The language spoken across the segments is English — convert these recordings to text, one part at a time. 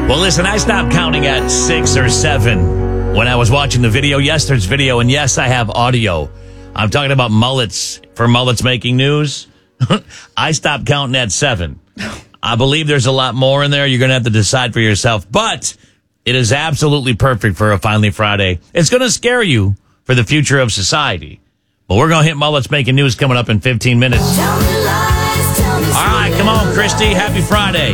Well, listen, I stopped counting at 6 or 7 when I was watching the video, yesterday's video, and yes, I have audio. I'm talking about mullets for Mullets Making News. I stopped counting at 7. I believe there's a lot more in there. You're going to have to decide for yourself, but it is absolutely perfect for a Finally Friday. It's going to scare you for the future of society. But we're going to hit Mullets Making News coming up in 15 minutes. All right, come on, Christy. Happy Friday.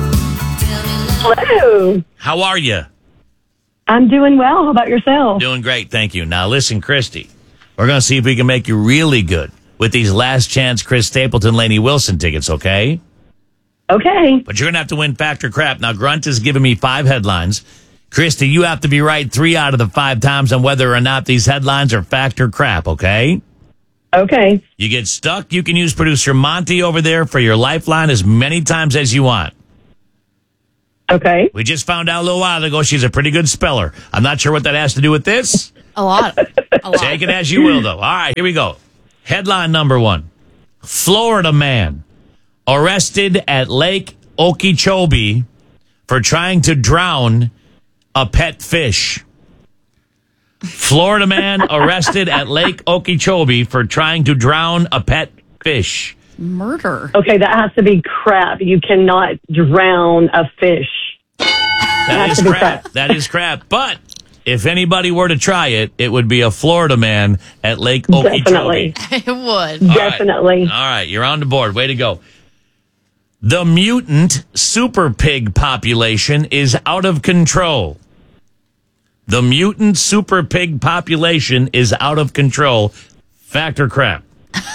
Hello. How are you? I'm doing well. How about yourself? Doing great, thank you. Now, listen, Christy, we're going to see if we can make you really good with these Last Chance Chris Stapleton, Lainey Wilson tickets, okay? Okay. But you're going to have to win Factor Crap. Now, Grunt has given me 5 headlines. Christy, you have to be right 3 out of the 5 times on whether or not these headlines are fact or crap, okay? Okay. You get stuck, you can use producer Monty over there for your lifeline as many times as you want. Okay. We just found out a little while ago she's a pretty good speller. I'm not sure what that has to do with this. A lot. Take it as you will, though. All right, here we go. Headline number 1. Florida man arrested at Lake Okeechobee for trying to drown a pet fish. Florida man arrested at Lake Okeechobee for trying to drown a pet fish. Murder. Okay, that has to be crap. You cannot drown a fish. That is crap. That is crap. But if anybody were to try it, it would be a Florida man at Lake Okeechobee. Definitely. It would. Definitely. All right, you're on the board. Way to go. The mutant super pig population is out of control. The mutant super pig population is out of control. Fact or crap?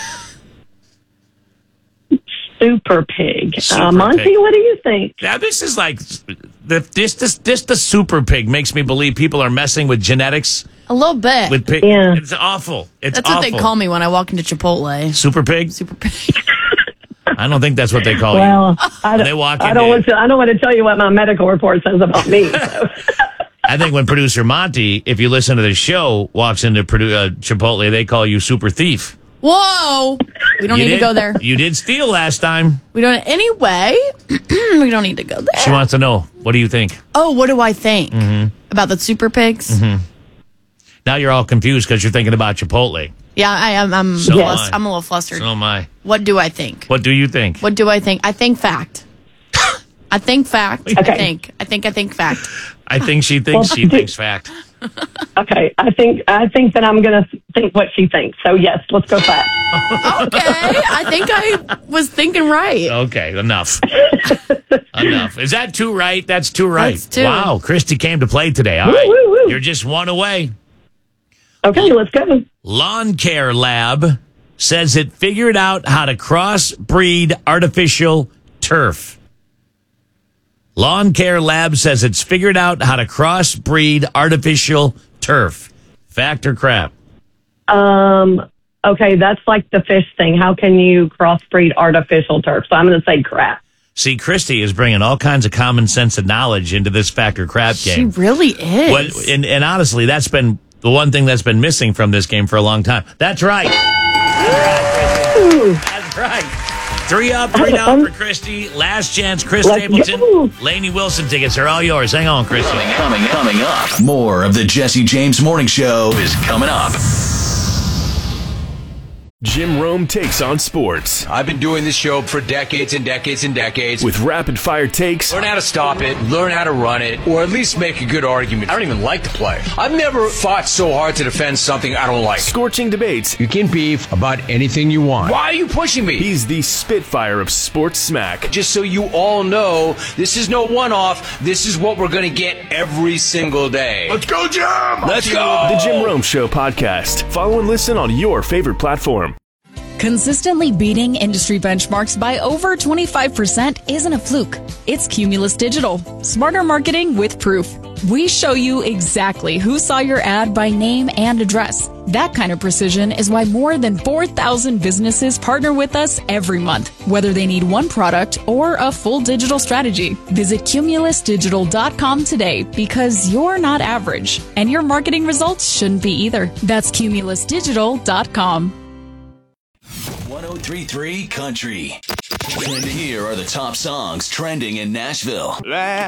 Super pig. Super Monty, pig. what do you think? Now, this is like, the super pig makes me believe people are messing with genetics A little bit. with pig. Yeah. It's awful. It's That's awful. what they call me when I walk into Chipotle. Super pig? Super pig. I don't think that's what they call Well, you. They walk I in don't there. want to tell you what my medical report says about me. So. I think when producer Monty, if you listen to the show, walks into Chipotle, they call you super thief. Whoa. We don't need to go there. You did steal last time. We don't. Anyway, we don't need to go there. She wants to know. What do you think? Oh, what do I think about the super pigs? Now you're all confused because you're thinking about Chipotle. Yeah, I am. I'm So am I. I'm a little flustered. So am I. What do I think? What do you think? What do I think? I think fact. I think fact. Okay. I think fact. I think she thinks she thinks fact. Okay, I think that I'm going to think what she thinks. So yes, let's go fast. Okay, I think I was thinking right. Okay, enough. Enough. Is that 2 right? That's 2 right. That's 2. Wow, Christy came to play today. All right. Woo, woo, woo. You're just 1 away. Okay, let's go. Lawn Care Lab says it figured out how to crossbreed artificial turf. Lawn Care Lab says it's figured out how to crossbreed artificial turf. Fact or crap? Okay, that's like the fish thing. How can you crossbreed artificial turf? So I'm going to say crap. See, Christy is bringing all kinds of common sense and knowledge into this fact or crap She game. really is. What, and honestly, that's been the one thing that's been missing from this game for a long time. That's right. That's right. 3 up, 3 down for Christy. Last chance, Chris Let's Stapleton. go. Lainey Wilson tickets are all yours. Hang on, Christy. Coming up. More of the Jesse James Morning Show is coming up. Jim Rome takes on sports I've been doing this show for decades and decades and decades. with rapid fire takes, Learn how to stop it, learn how to run it, or at least make a good argument. I don't even like the play. I've never fought so hard to defend something I don't like. scorching debates. You can beef about anything you want. Why are you pushing me? He's the Spitfire of sports smack. Just so you all know, this is no one-off. This is what we're going to get every single day. Let's go, Jim! Let's go! The Jim Rome Show podcast. Follow and listen on your favorite platform. Consistently beating industry benchmarks by over 25% isn't a fluke. It's Cumulus Digital. Smarter marketing with proof. We show you exactly who saw your ad by name and address. That kind of precision is why more than 4,000 businesses partner with us every month, whether they need one product or a full digital strategy. Visit cumulusdigital.com today because you're not average, and your marketing results shouldn't be either. That's cumulusdigital.com. 103.3 Country. And here are the top songs trending in Nashville.